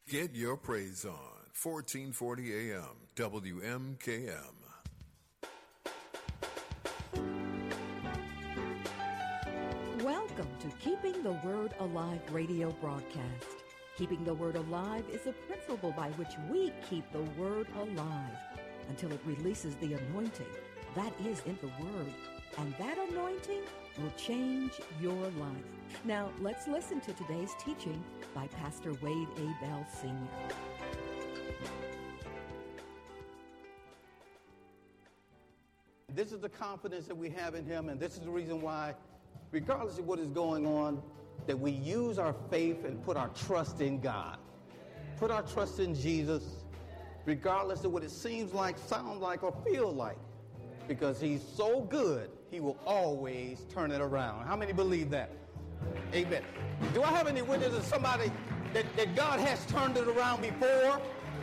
Get your praise on. 1440 AM WMKM. Welcome to Keeping the Word Alive radio broadcast. Keeping the Word alive is a principle by which we keep the Word alive until it releases the anointing that is in the Word. And that anointing will change your life. Now, let's listen to today's teaching by Pastor Wade A. Bell Sr. This is the confidence that we have in Him, and this is the reason why, regardless of what is going on, that we use our faith and put our trust in God. Put our trust in Jesus, regardless of what it seems like, sound like, or feel like. Because He's so good, He will always turn it around. How many believe that? Amen. Do I have any witnesses of somebody that God has turned it around before?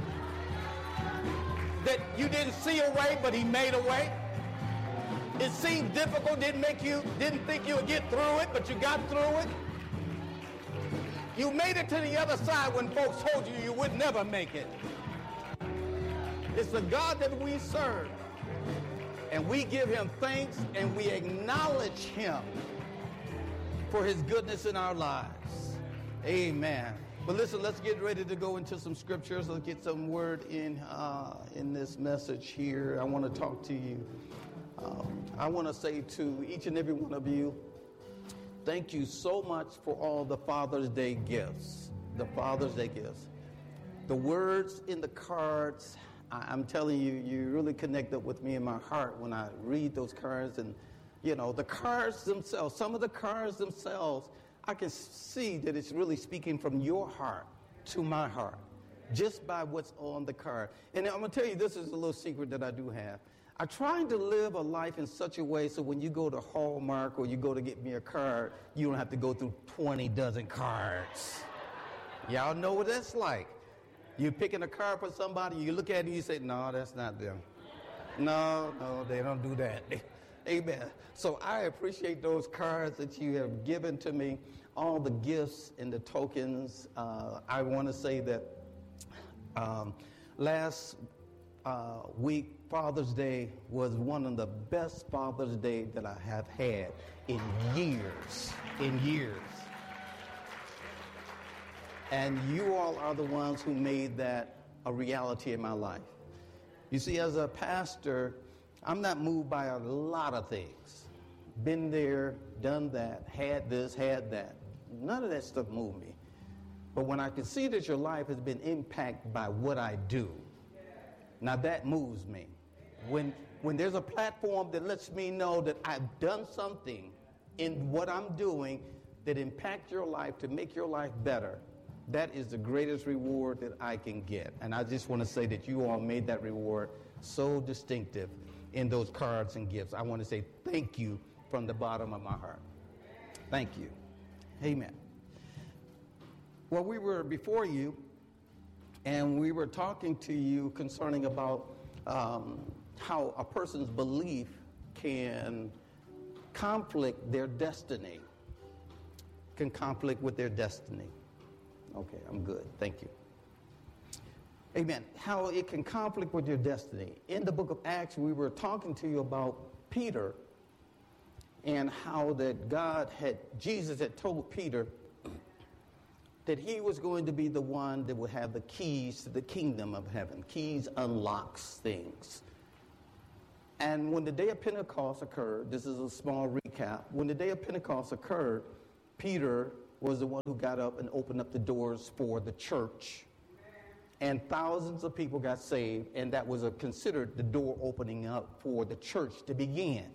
That you didn't see a way, but He made a way? It seemed difficult, didn't think you would get through it, but you got through it. You made it to the other side when folks told you would never make it. It's the God that we serve. And we give Him thanks and we acknowledge Him for His goodness in our lives. Amen. But listen, let's get ready to go into some scriptures. Let's get some word in this message here. I want to talk to you. I want to say to each and every one of you, thank you so much for all the Father's Day gifts. The Father's Day gifts. The words in the cards, I'm telling you, you really connect up with me in my heart when I read those cards. And, you know, the cards themselves, some of the cards themselves, I can see that it's really speaking from your heart to my heart, just by what's on the card. And I'm going to tell you, this is a little secret that I do have. I'm trying to live a life in such a way so when you go to Hallmark or you go to get me a card, you don't have to go through 20 dozen cards. Y'all know what that's like. You're picking a card for somebody, you look at it and you say, no, that's not them. No, they don't do that. Amen. So I appreciate those cards that you have given to me, all the gifts and the tokens. I want to say that last week, Father's Day was one of the best Father's Day that I have had in years. And you all are the ones who made that a reality in my life. You see, as a pastor, I'm not moved by a lot of things. Been there, done that, had this, had that. None of that stuff moved me. But when I can see that your life has been impacted by what I do, now that moves me. When there's a platform that lets me know that I've done something in what I'm doing that impact your life to make your life better, that is the greatest reward that I can get. And I just want to say that you all made that reward so distinctive in those cards and gifts. I want to say thank you from the bottom of my heart. Thank you. Amen. Well, we were before you, and we were talking to you concerning about how a person's belief can conflict their destiny, can conflict with their destiny. Okay, I'm good. Thank you. Amen. How it can conflict with your destiny. In the book of Acts, we were talking to you about Peter and how that Jesus had told Peter that he was going to be the one that would have the keys to the kingdom of heaven. Keys unlocks things. And when the day of Pentecost occurred, this is a small recap. When the day of Pentecost occurred, Peter was the one who got up and opened up the doors for the church. And thousands of people got saved, and that was considered the door opening up for the church to begin.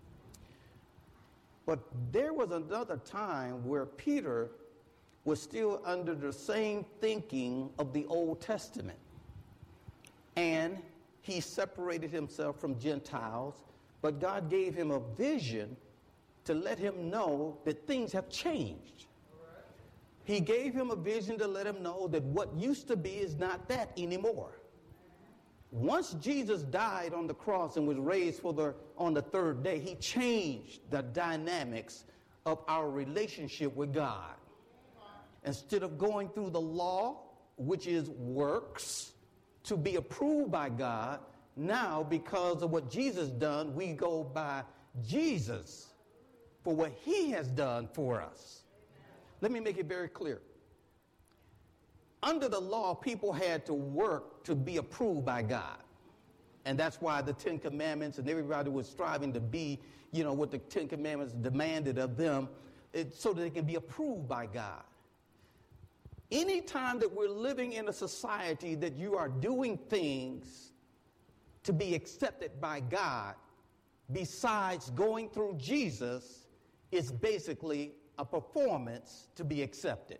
But there was another time where Peter was still under the same thinking of the Old Testament. And he separated himself from Gentiles, but God gave him a vision to let him know that things have changed. He gave him a vision to let him know that what used to be is not that anymore. Once Jesus died on the cross and was raised on the third day, he changed the dynamics of our relationship with God. Instead of going through the law, which is works, to be approved by God. Now, because of what Jesus done, we go by Jesus for what he has done for us. Let me make it very clear. Under the law, people had to work to be approved by God. And that's why the Ten Commandments and everybody was striving to be, what the Ten Commandments demanded of them, so that they can be approved by God. Anytime that we're living in a society that you are doing things to be accepted by God, besides going through Jesus, it's basically a performance to be accepted.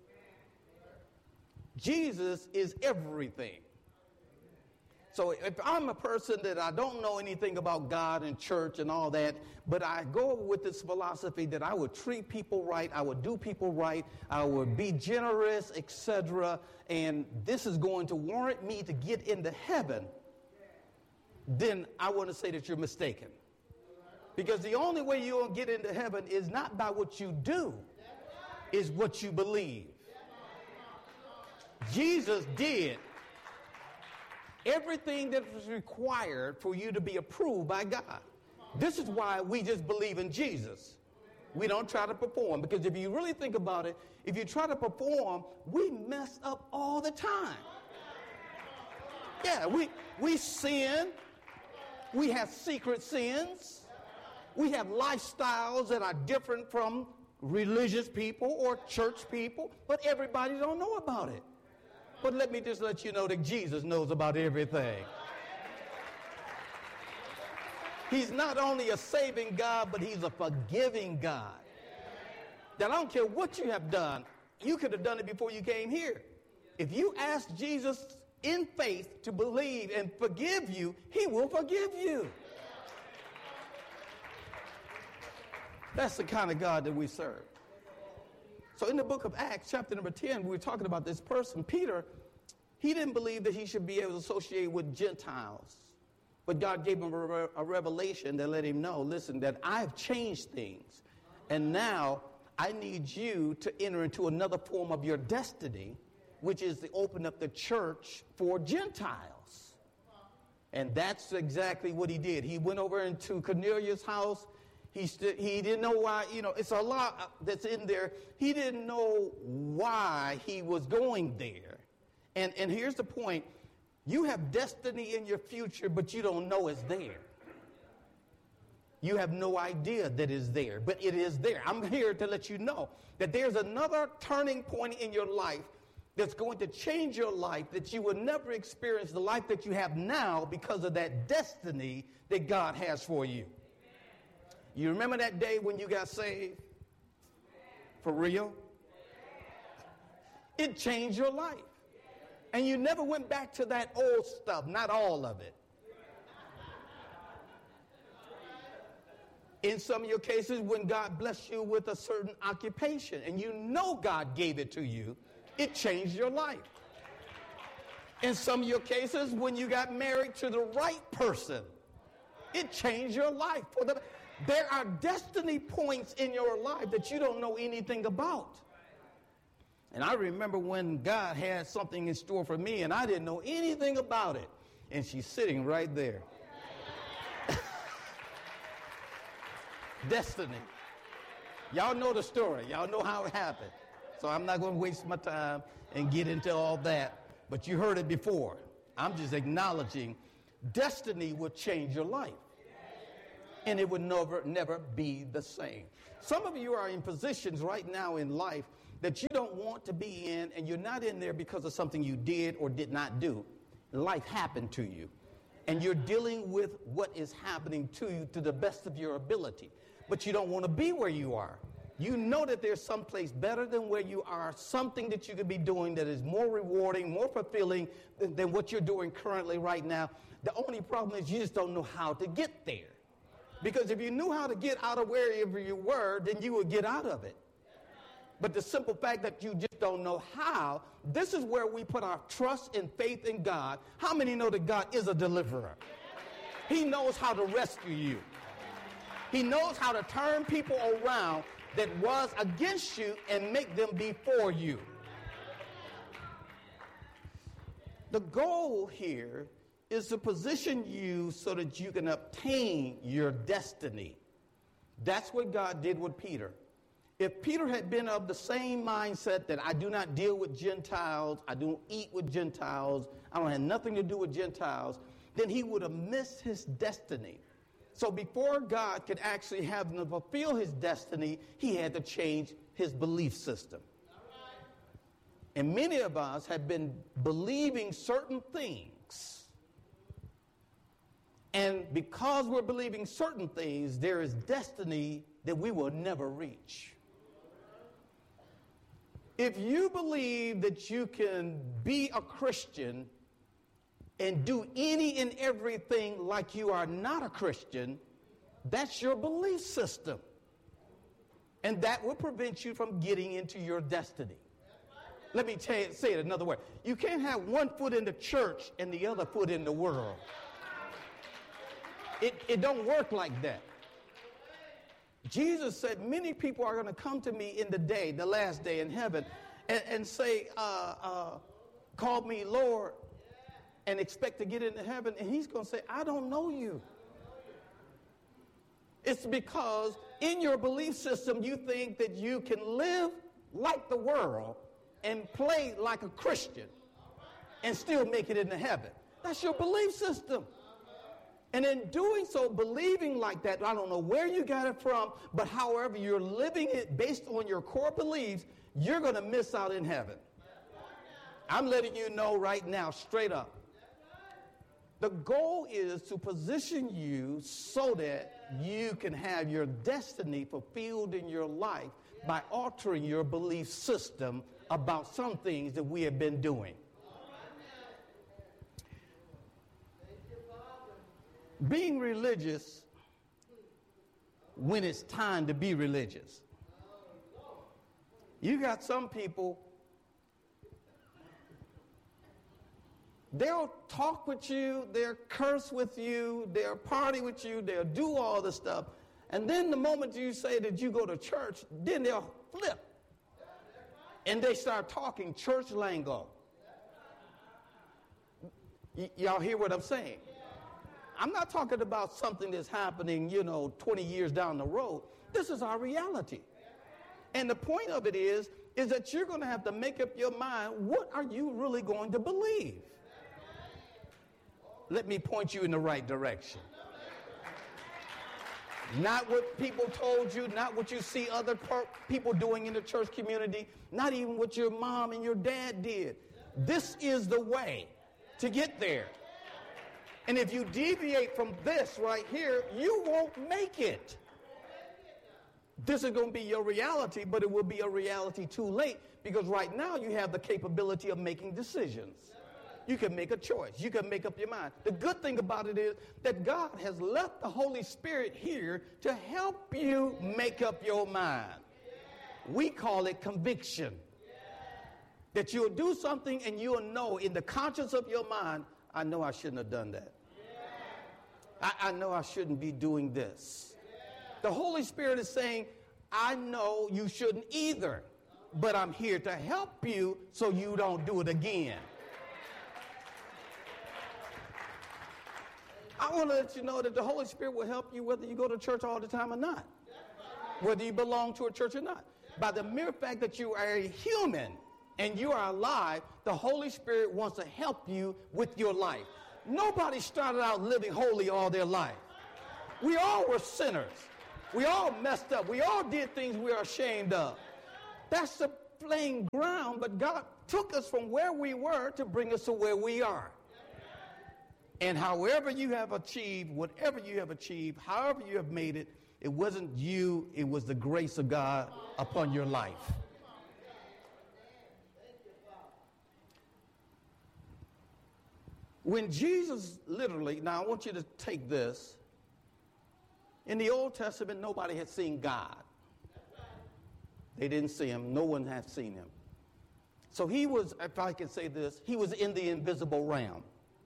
Jesus is everything. So if I'm a person that I don't know anything about God and church and all that, but I go with this philosophy that I would treat people right, I would do people right, I would be generous, etc., and this is going to warrant me to get into heaven, then I want to say that you're mistaken. Because the only way you'll get into heaven is not by what you do, is what you believe. Jesus did everything that was required for you to be approved by God. This is why we just believe in Jesus. We don't try to perform, because if you really think about it, if you try to perform, we mess up all the time. Yeah, we sin. We have secret sins. We have lifestyles that are different from religious people or church people, but everybody don't know about it. But let me just let you know that Jesus knows about everything. He's not only a saving God, but he's a forgiving God. That I don't care what you have done. You could have done it before you came here. If you ask Jesus in faith to believe and forgive you, he will forgive you. That's the kind of God that we serve. So in the book of Acts, chapter number 10, we were talking about this person, Peter. He didn't believe that he should be able to associate with Gentiles. But God gave him a revelation that let him know, listen, that I've changed things. And now I need you to enter into another form of your destiny, which is to open up the church for Gentiles. And that's exactly what he did. He went over into Cornelius' house. He didn't know why, it's a lot that's in there. He didn't know why he was going there. And here's the point. You have destiny in your future, but you don't know it's there. You have no idea that it's there, but it is there. I'm here to let you know that there's another turning point in your life that's going to change your life, that you will never experience the life that you have now because of that destiny that God has for you. You remember that day when you got saved? For real? It changed your life. And you never went back to that old stuff, not all of it. In some of your cases, when God blessed you with a certain occupation and you know God gave it to you, it changed your life. In some of your cases, when you got married to the right person, it changed your life. There are destiny points in your life that you don't know anything about. And I remember when God had something in store for me and I didn't know anything about it. And she's sitting right there. Destiny. Y'all know the story. Y'all know how it happened. So I'm not going to waste my time and get into all that. But you heard it before. I'm just acknowledging destiny will change your life. And it would never be the same. Some of you are in positions right now in life that you don't want to be in, and you're not in there because of something you did or did not do. Life happened to you. And you're dealing with what is happening to you to the best of your ability. But you don't want to be where you are. You know that there's someplace better than where you are, something that you could be doing that is more rewarding, more fulfilling than what you're doing currently right now. The only problem is you just don't know how to get there. Because if you knew how to get out of wherever you were, then you would get out of it. But the simple fact that you just don't know how, this is where we put our trust and faith in God. How many know that God is a deliverer? He knows how to rescue you. He knows how to turn people around that was against you and make them be for you. The goal here is to position you so that you can obtain your destiny. That's what God did with Peter. If Peter had been of the same mindset that I do not deal with Gentiles, I don't eat with Gentiles, I don't have nothing to do with Gentiles, then he would have missed his destiny. So before God could actually have him fulfill his destiny, he had to change his belief system. And many of us have been believing certain things. And because we're believing certain things, there is destiny that we will never reach. If you believe that you can be a Christian and do any and everything like you are not a Christian, that's your belief system. And that will prevent you from getting into your destiny. Let me say it another way. You can't have one foot in the church and the other foot in the world. It don't work like that. Jesus said many people are going to come to me in the last day in heaven, and say, call me Lord, and expect to get into heaven. And he's going to say, I don't know you. It's because in your belief system, you think that you can live like the world and play like a Christian and still make it into heaven. That's your belief system. And in doing so, believing like that, I don't know where you got it from, but however you're living it based on your core beliefs, you're going to miss out in heaven. I'm letting you know right now, straight up. The goal is to position you so that you can have your destiny fulfilled in your life by altering your belief system about some things that we have been doing. Being religious when it's time to be religious. You got some people, they'll talk with you, they'll curse with you, they'll party with you, they'll do all the stuff. And then the moment you say that you go to church, then they'll flip. And they start talking church lingo. Y'all hear what I'm saying? I'm not talking about something that's happening, 20 years down the road. This is our reality. And the point of it is that you're going to have to make up your mind, what are you really going to believe? Let me point you in the right direction. Not what people told you, not what you see other people doing in the church community, not even what your mom and your dad did. This is the way to get there. And if you deviate from this right here, you won't make it. This is going to be your reality, but it will be a reality too late, because right now you have the capability of making decisions. You can make a choice. You can make up your mind. The good thing about it is that God has left the Holy Spirit here to help you make up your mind. We call it conviction. That you'll do something and you'll know in the conscience of your mind, I know I shouldn't have done that. I know I shouldn't be doing this. The Holy Spirit is saying, I know you shouldn't either, but I'm here to help you so you don't do it again. I want to let you know that the Holy Spirit will help you whether you go to church all the time or not, whether you belong to a church or not. By the mere fact that you are a human and you are alive, the Holy Spirit wants to help you with your life. Nobody started out living holy all their life. We all were sinners. We all messed up. We all did things we are ashamed of. That's the plain ground, but God took us from where we were to bring us to where we are. And however you have achieved, whatever you have achieved, however you have made it, it wasn't you, it was the grace of God upon your life. When Jesus literally, now I want you to take this. In the Old Testament, nobody had seen God. They didn't see him. No one had seen him. So he was, if I can say this, he was in the invisible realm.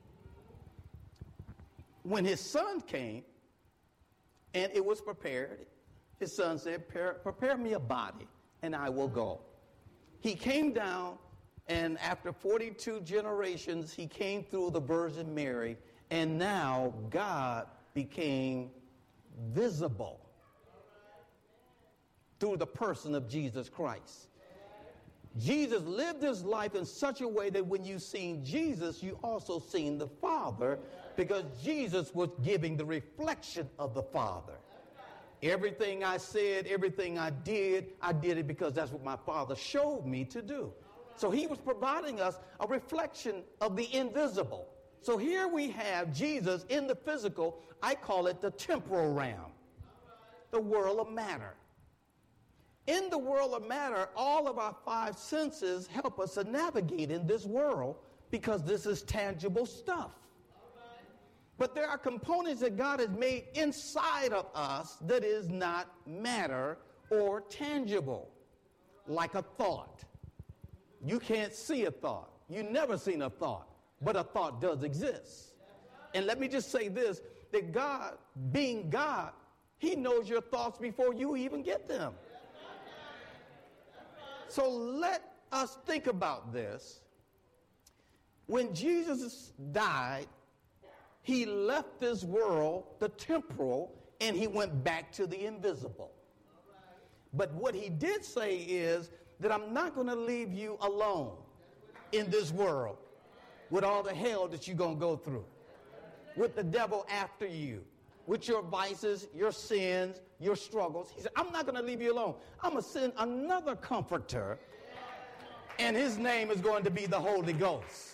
When his son came and it was prepared, his son said, prepare me a body and I will go. He came down And after 42 generations, he came through the Virgin Mary, and now God became visible through the person of Jesus Christ. Jesus lived his life in such a way that when you seen Jesus, you also seen the Father, because Jesus was giving the reflection of the Father. Everything I said, everything I did it because that's what my Father showed me to do. So he was providing us a reflection of the invisible. So here we have Jesus in the physical. I call it the temporal realm, the world of matter. In the world of matter, all of our five senses help us to navigate in this world because this is tangible stuff. But there are components that God has made inside of us that is not matter or tangible, like a thought. You can't see a thought. You've never seen a thought, but a thought does exist. And let me just say this, that God, being God, he knows your thoughts before you even get them. So let us think about this. When Jesus died, he left this world, the temporal, and he went back to the invisible. But what he did say is that I'm not going to leave you alone in this world with all the hell that you're going to go through, with the devil after you, with your vices, your sins, your struggles. He said, I'm not going to leave you alone. I'm going to send another comforter, and his name is going to be the Holy Ghost.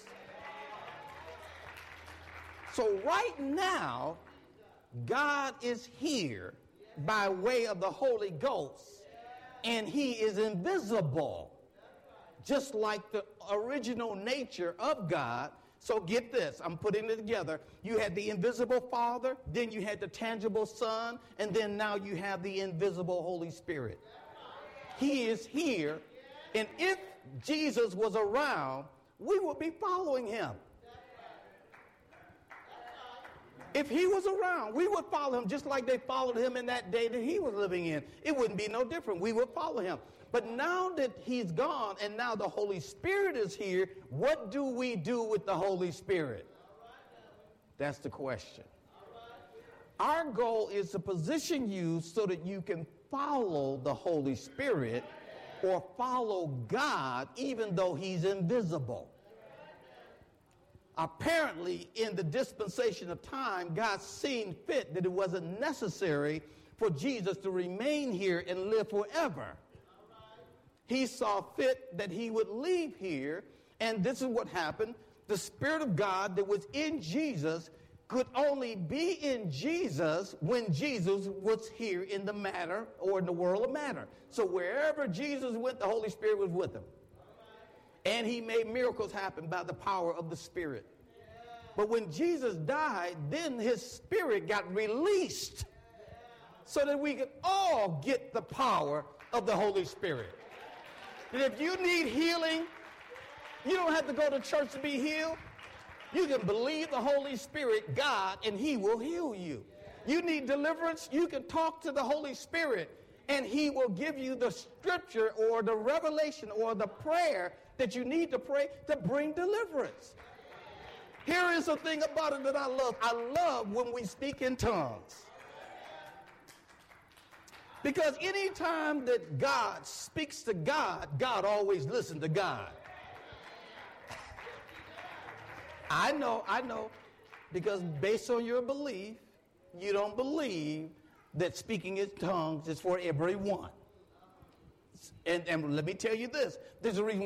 So right now, God is here by way of the Holy Ghost, and he is invisible, just like the original nature of God. So get this, I'm putting it together. You had the invisible Father, then you had the tangible Son, and then now you have the invisible Holy Spirit. He is here, and if Jesus was around, we would be following him. If he was around, we would follow him just like they followed him in that day that he was living in. It wouldn't be no different. We would follow him. But now that he's gone and now the Holy Spirit is here, what do we do with the Holy Spirit? That's the question. Our goal is to position you so that you can follow the Holy Spirit or follow God even though he's invisible. Apparently, in the dispensation of time, God seen fit that it wasn't necessary for Jesus to remain here and live forever. He saw fit that he would leave here, and this is what happened. The Spirit of God that was in Jesus could only be in Jesus when Jesus was here in the matter or in the world of matter. So wherever Jesus went, the Holy Spirit was with him. And he made miracles happen by the power of the Spirit. But when Jesus died, then his Spirit got released so that we could all get the power of the Holy Spirit. And if you need healing, you don't have to go to church to be healed. You can believe the Holy Spirit, God, and he will heal you. You need deliverance, you can talk to the Holy Spirit, and he will give you the scripture or the revelation or the prayer that you need to pray to bring deliverance. Here is the thing about it that I love. I love when we speak in tongues. Because anytime that God speaks to God, God always listens to God. I know, because based on your belief, you don't believe that speaking in tongues is for everyone. And let me tell you this, there's a reason